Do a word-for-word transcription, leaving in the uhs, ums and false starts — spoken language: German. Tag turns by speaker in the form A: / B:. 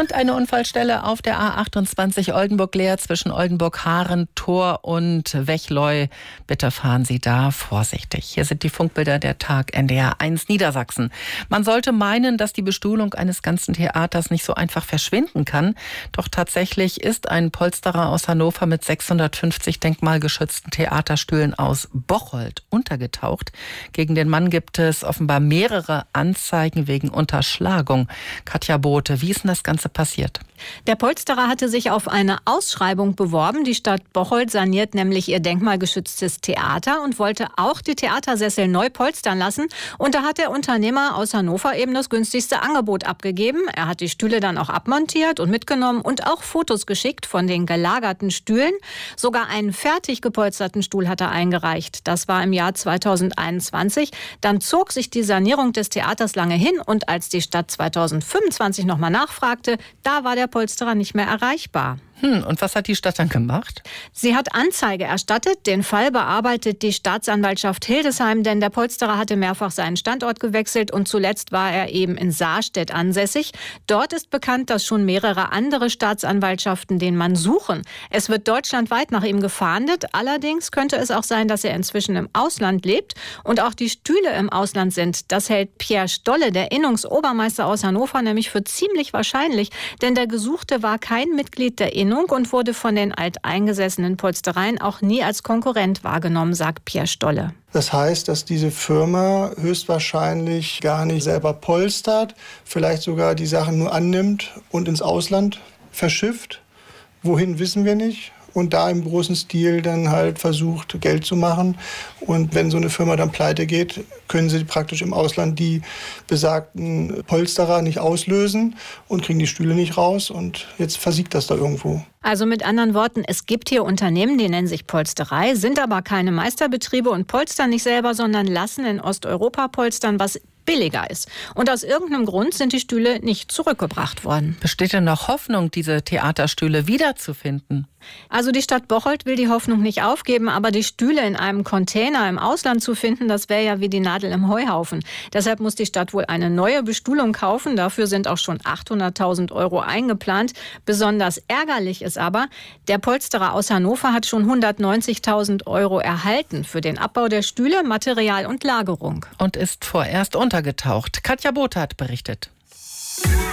A: Und eine Unfallstelle auf der A achtundzwanzig Oldenburg-Leer zwischen Oldenburg-Haaren, Tor und Wechleu. Bitte fahren Sie da vorsichtig. Hier sind die Funkbilder der Tag N D R eins Niedersachsen. Man sollte meinen, dass die Bestuhlung eines ganzen Theaters nicht so einfach verschwinden kann. Doch tatsächlich ist ein Polsterer aus Hannover mit sechshundertfünfzig denkmalgeschützten Theaterstühlen aus Bocholt untergetaucht. Gegen den Mann gibt es offenbar mehrere Anzeigen wegen Unterschlagung. Katja Bote, wie ist denn das Ganze passiert?
B: Der Polsterer hatte sich auf eine Ausschreibung beworben. Die Stadt Bocholt saniert nämlich ihr denkmalgeschütztes Theater und wollte auch die Theatersessel neu polstern lassen. Und da hat der Unternehmer aus Hannover eben das günstigste Angebot abgegeben. Er hat die Stühle dann auch abmontiert und mitgenommen und auch Fotos geschickt von den gelagerten Stühlen. Sogar einen fertig gepolsterten Stuhl hat er eingereicht. Das war im Jahr zweitausendeinundzwanzig. Dann zog sich die Sanierung des Theaters lange hin und als die Stadt zweitausendfünfundzwanzig nochmal nachfragte, da war der Polsterer nicht mehr erreichbar.
A: Hm, und was hat die Stadt dann gemacht?
B: Sie hat Anzeige erstattet. Den Fall bearbeitet die Staatsanwaltschaft Hildesheim, denn der Polsterer hatte mehrfach seinen Standort gewechselt und zuletzt war er eben in Saarstedt ansässig. Dort ist bekannt, dass schon mehrere andere Staatsanwaltschaften den Mann suchen. Es wird deutschlandweit nach ihm gefahndet. Allerdings könnte es auch sein, dass er inzwischen im Ausland lebt und auch die Stühle im Ausland sind. Das hält Pierre Stolle, der Innungsobermeister aus Hannover, nämlich für ziemlich wahrscheinlich, denn der Gesuchte war kein Mitglied der Innung und wurde von den alteingesessenen Polstereien auch nie als Konkurrent wahrgenommen, sagt Pierre Stolle.
C: Das heißt, dass diese Firma höchstwahrscheinlich gar nicht selber polstert, vielleicht sogar die Sachen nur annimmt und ins Ausland verschifft. Wohin, wissen wir nicht. Und da im großen Stil dann halt versucht, Geld zu machen. Und wenn so eine Firma dann pleite geht, können sie praktisch im Ausland die besagten Polsterer nicht auslösen und kriegen die Stühle nicht raus. Und jetzt versiegt das da irgendwo.
B: Also mit anderen Worten, es gibt hier Unternehmen, die nennen sich Polsterei, sind aber keine Meisterbetriebe und polstern nicht selber, sondern lassen in Osteuropa polstern, was billiger ist. Und aus irgendeinem Grund sind die Stühle nicht zurückgebracht worden.
A: Besteht denn noch Hoffnung, diese Theaterstühle wiederzufinden?
B: Also die Stadt Bocholt will die Hoffnung nicht aufgeben, aber die Stühle in einem Container im Ausland zu finden, das wäre ja wie die Nadel im Heuhaufen. Deshalb muss die Stadt wohl eine neue Bestuhlung kaufen. Dafür sind auch schon achthunderttausend Euro eingeplant. Besonders ärgerlich ist aber, der Polsterer aus Hannover hat schon hundertneunzigtausend Euro erhalten für den Abbau der Stühle, Material und Lagerung.
A: Und ist vorerst untergetaucht. Katja Bote hat berichtet.